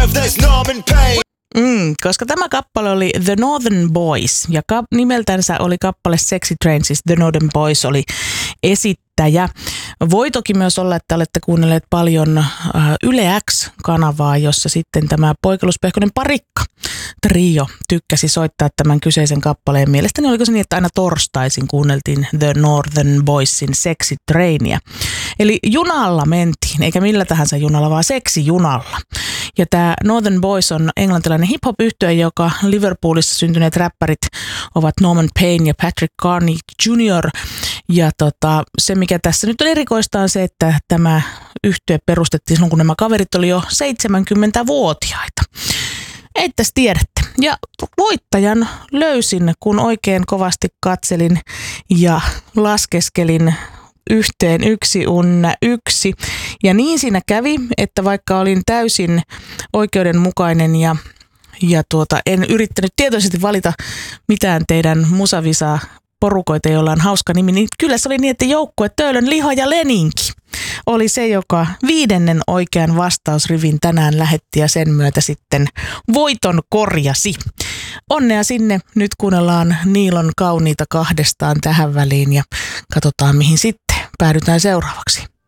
there's Norman Payne. Koska tämä kappale oli The Northern Boys ja nimeltänsä oli kappale Sexy Train, siis The Northern Boys oli esittäjä. Voi toki myös olla, että olette kuunnelleet paljon Yle X-kanavaa, jossa sitten tämä Poikiluspehkonen parikka trio tykkäsi soittaa tämän kyseisen kappaleen. Mielestäni oliko se niin, että aina torstaisin kuunneltiin The Northern Boysin Sexy Trainia. Eli junalla mentiin, eikä millä tahansa junalla, vaan seksijunalla. Ja tämä Northern Boys on englantilainen hip-hop-yhtye, joka Liverpoolissa syntyneet räppärit ovat Norman Payne ja Patrick Carney Jr. Ja se, mikä tässä nyt on erikoista, on se, että tämä yhtye perustettiin silloin, kun nämä kaverit oli jo 70-vuotiaita. Eittäs tiedätte. Ja voittajan löysin, kun oikein kovasti katselin ja laskeskelin yhteen 1-1. Ja niin siinä kävi, että vaikka olin täysin oikeudenmukainen ja en yrittänyt tietoisesti valita mitään teidän musavisaa porukoita, joilla on hauska nimi, niin kyllä se oli niin, että joukkue Töölön Liha ja Leninki oli se, joka 5. oikean vastausrivin tänään lähetti ja sen myötä sitten voiton korjasi. Onnea sinne. Nyt kuunnellaan Niilon kauniita kahdestaan tähän väliin ja katsotaan mihin sitten päädytään seuraavaksi.